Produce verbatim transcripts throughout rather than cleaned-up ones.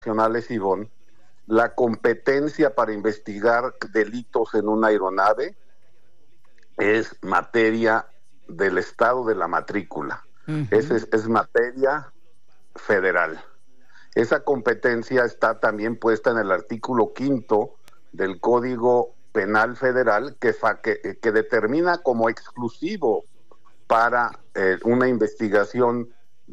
nacionales, Ivonne, la competencia para investigar delitos en una aeronave es materia del estado de la matrícula. Uh-huh. Es, es, es materia federal. Esa competencia está también puesta en el artículo quinto del Código Penal Federal que, fa, que, que determina como exclusivo para eh, una investigación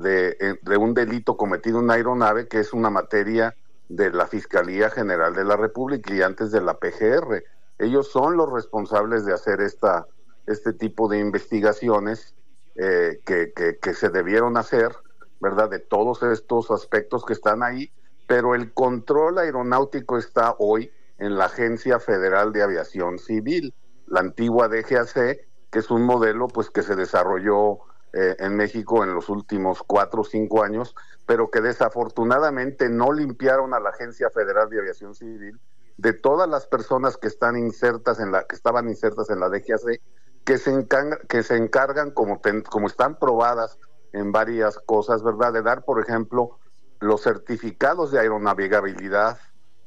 de, de un delito cometido en una aeronave, que es una materia de la Fiscalía General de la República y antes de la P G R. Ellos son los responsables de hacer esta, este tipo de investigaciones eh, que, que, que se debieron hacer, ¿verdad? De todos estos aspectos que están ahí, pero el control aeronáutico está hoy en la Agencia Federal de Aviación Civil, la antigua D G A C, que es un modelo pues que se desarrolló eh, en México en los últimos cuatro o cinco años, pero que desafortunadamente no limpiaron a la Agencia Federal de Aviación Civil de todas las personas que están insertas en la que estaban insertas en la D G A C, que se encargan, que se encargan como ten, como están probadas en varias cosas, ¿verdad? De dar, por ejemplo, los certificados de aeronavegabilidad,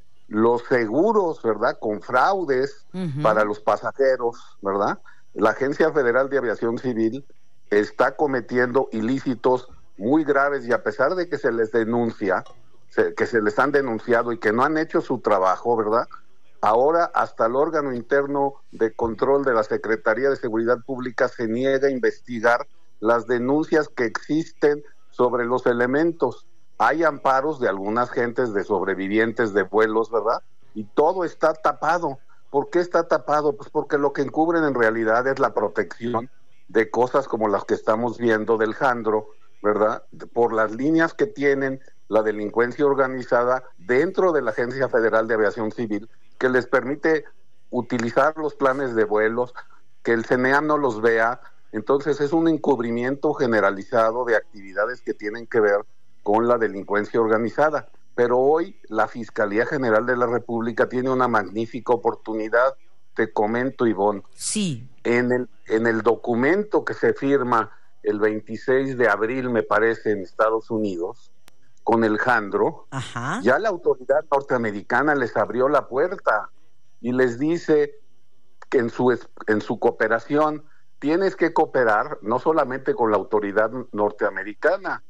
los seguros, ¿verdad? Con fraudes uh-huh. para los pasajeros, ¿verdad? La Agencia Federal de Aviación Civil está cometiendo ilícitos muy graves y a pesar de que se les denuncia, se, que se les han denunciado y que no han hecho su trabajo, ¿verdad? Ahora hasta el órgano interno de control de la Secretaría de Seguridad Pública se niega a investigar las denuncias que existen sobre los elementos. Hay amparos de algunas gentes, de sobrevivientes de vuelos, ¿verdad? Y todo está tapado. ¿Por qué está tapado? Pues porque lo que encubren en realidad es la protección de cosas como las que estamos viendo del Jandro, ¿verdad? Por las líneas que tienen la delincuencia organizada dentro de la Agencia Federal de Aviación Civil, que les permite utilizar los planes de vuelos, que el C N E A no los vea. Entonces es un encubrimiento generalizado de actividades que tienen que ver con la delincuencia organizada. Pero hoy la Fiscalía General de la República tiene una magnífica oportunidad. Te comento, Ivonne. Sí. En el, en el documento que se firma el veintiséis de abril, me parece, en Estados Unidos, con el Jandro, Ajá. ya la autoridad norteamericana les abrió la puerta y les dice que en su, en su cooperación tienes que cooperar no solamente con la autoridad norteamericana,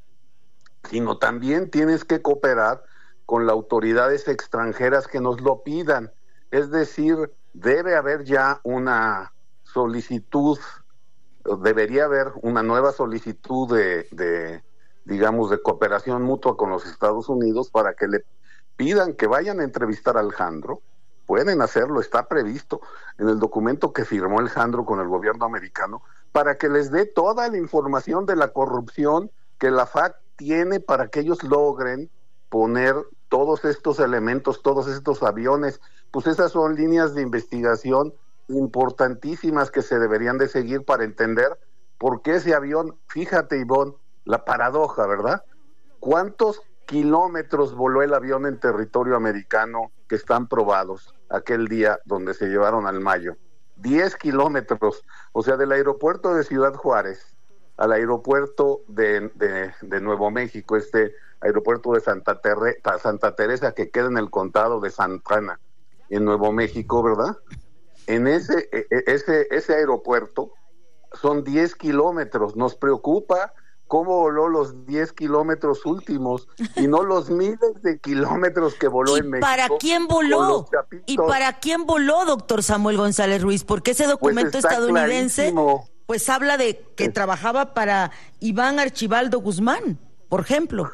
sino también tienes que cooperar con las autoridades extranjeras que nos lo pidan. Es decir, debe haber ya una solicitud, debería haber una nueva solicitud de, de, digamos, de cooperación mutua con los Estados Unidos para que le pidan que vayan a entrevistar al Jandro. Pueden hacerlo, está previsto en el documento que firmó el Jandro con el gobierno americano, para que les dé toda la información de la corrupción que la F A C tiene para que ellos logren poner todos estos elementos, todos estos aviones. Pues esas son líneas de investigación importantísimas que se deberían de seguir para entender por qué ese avión, fíjate, Ivonne, la paradoja, ¿verdad? ¿Cuántos kilómetros voló el avión en territorio americano que están probados aquel día donde se llevaron al Mayo? Diez kilómetros, o sea, del aeropuerto de Ciudad Juárez al aeropuerto de, de, de Nuevo México, este aeropuerto de Santa, Terre, Santa Teresa que queda en el condado de Santa Ana, en Nuevo México, ¿verdad? En ese, ese, ese aeropuerto son diez kilómetros. Nos preocupa cómo voló los diez kilómetros últimos y no los miles de kilómetros que voló en México. ¿Para quién voló? ¿Y para quién voló, doctor Samuel González Ruiz? Porque ese documento pues estadounidense clarísimo. Pues habla de que es... trabajaba para Iván Archibaldo Guzmán, por ejemplo.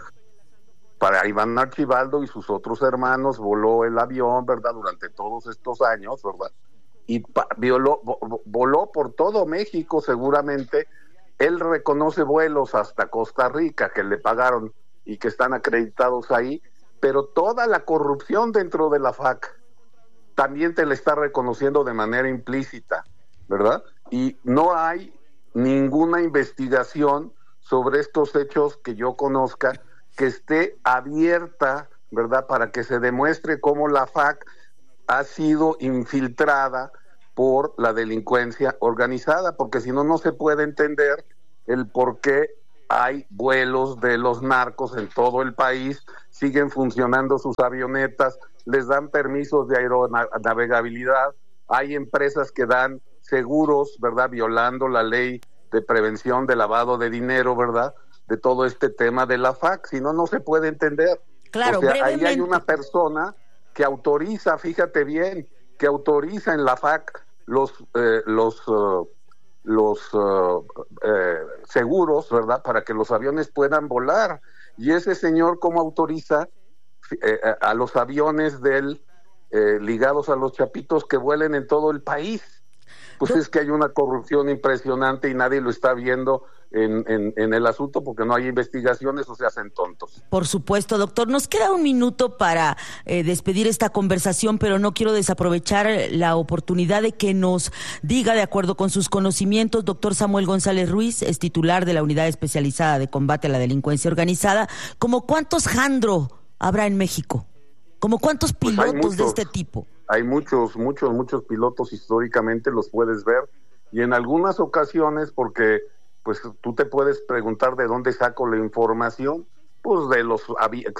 Para Iván Archibaldo y sus otros hermanos voló el avión, ¿verdad? Durante todos estos años, ¿verdad? Y pa- violó, vo- voló por todo México seguramente. Él reconoce vuelos hasta Costa Rica que le pagaron y que están acreditados ahí, pero toda la corrupción dentro de la F A C también te la está reconociendo de manera implícita, ¿verdad? Y no hay ninguna investigación sobre estos hechos que yo conozca que esté abierta, ¿verdad? Para que se demuestre cómo la F A C ha sido infiltrada por la delincuencia organizada, porque si no, no se puede entender el por qué hay vuelos de los narcos en todo el país, siguen funcionando sus avionetas, les dan permisos de aeronavegabilidad, hay empresas que dan seguros, ¿verdad?, violando la ley de prevención de lavado de dinero, ¿verdad?, de todo este tema de la F A C, si no, no se puede entender. Claro, o sea, brevemente. ahí hay una persona que autoriza, fíjate bien, que autoriza en la F A C los, eh, los, uh, los uh, eh, seguros, ¿verdad?, para que los aviones puedan volar. Y ese señor, ¿cómo autoriza eh, a los aviones del eh, ligados a los chapitos que vuelen en todo el país? Pues es que hay una corrupción impresionante y nadie lo está viendo en, en, en el asunto porque no hay investigaciones o se hacen tontos. Por supuesto, doctor. Nos queda un minuto para eh, despedir esta conversación, pero no quiero desaprovechar la oportunidad de que nos diga, de acuerdo con sus conocimientos, doctor Samuel González Ruiz, es titular de la Unidad Especializada de Combate a la Delincuencia Organizada, ¿como cuántos Jandro habrá en México? ¿Como cuántos pilotos pues muchos, de este tipo? Hay muchos, muchos, muchos pilotos, históricamente los puedes ver, y en algunas ocasiones, porque pues tú te puedes preguntar de dónde saco la información, pues de los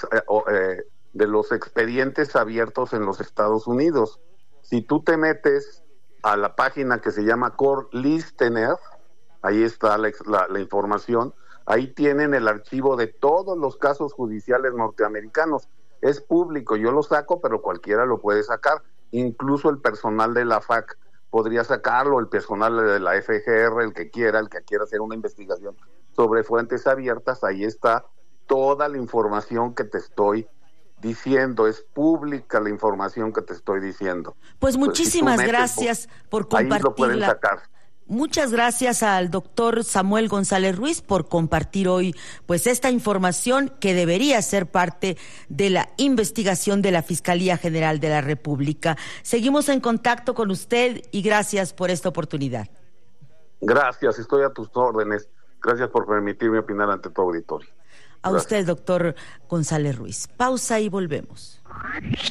de los expedientes abiertos en los Estados Unidos. Si tú te metes a la página que se llama Court Listener, ahí está la, la, la información, ahí tienen el archivo de todos los casos judiciales norteamericanos. Es público, yo lo saco, pero cualquiera lo puede sacar, incluso el personal de la F A C podría sacarlo, el personal de la F G R, el que quiera, el que quiera hacer una investigación sobre fuentes abiertas, ahí está toda la información que te estoy diciendo, es pública la información que te estoy diciendo. Pues muchísimas Entonces, si gracias metes, por compartirla. Ahí lo pueden sacar. Muchas gracias al doctor Samuel González Ruiz por compartir hoy pues esta información que debería ser parte de la investigación de la Fiscalía General de la República. Seguimos en contacto con usted y gracias por esta oportunidad. Gracias, estoy a tus órdenes. Gracias por permitirme opinar ante tu auditorio. A Gracias. usted, doctor González Ruiz. Pausa y volvemos.